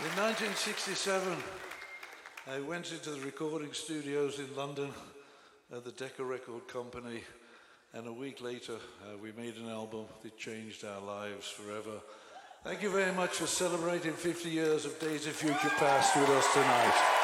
In 1967, I went into the recording studios in London at the Decca Record Company, and a week later we made an album that changed our lives forever. Thank you very much for celebrating 50 years of Days of Future Past with us tonight.